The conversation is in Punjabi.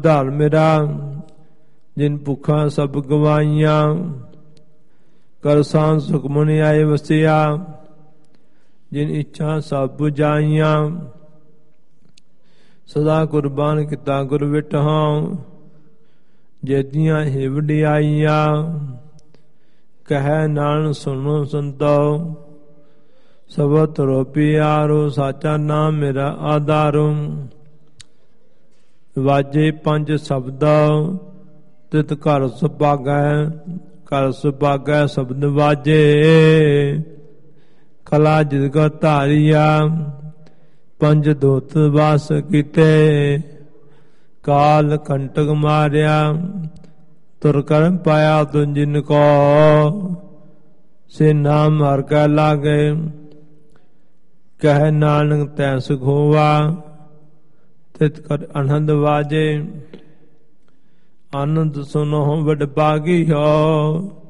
ਧਾਰ ਮੇਰਾ ਜਿਨ ਭੁੱਖਾਂ ਸਭ ਗਵਾਈਆਂ, ਕਰਸਾਂ ਸੁਖ ਮੁਨਿ ਆਏ ਵਸਿਆ, ਜਿਨ ਇੱਛਾ ਸਭ 부ਝਾਈਆਂ। ਸਦਾ ਕੁਰਬਾਨ ਕੀਤਾ ਗੁਰ ਵਿਟਹੁ, ਜੇਦੀਆਂ ਹੀ ਵਡਿਆਈਆਂ। ਕਹਿ ਨਾਨਕ ਸੁਣੋ ਸੰਤੋ, ਸਬਤ ਰੋ ਪਿਆਰੋ, ਸਾਚਾ ਨਾਮ ਮੇਰਾ ਆਧਾਰੁ। ਵਾਜੇ ਪੰਜ ਸ਼ਬਦ ਤਿਤ ਘਰ ਸੁਭਾਗੈ, ਘਰ ਸੁਭਾਗੈ ਸ਼ਬਦ ਵਾਜੇ। ਕਲਾ ਜਿਤ ਕਾ ਧਾਰੀਆ, ਪੰਜ ਦੋਤ ਵਾਸ ਕੀਤੇ। ਕਾਲ ਕੰਟਕ ਮਾਰਿਆ, ਤੁਰ ਕਰ ਪਾਇਆ ਤੁਮ ਜਿਨ ਕੋ। ਸੇ ਨਾਮ ਹਰਿ ਕੈ ਲਾਗੇ, ਕਹਿ ਨਾਨਕ ਤੈ ਸੁਖ ਹੋਵਾ। ਤਿਤ ਕਰ ਆਨੰਦ ਵਾਜੇ, ਆਨੰਦ ਸੁਨੋ ਵਡ ਭਾਗੀ ਹੋ।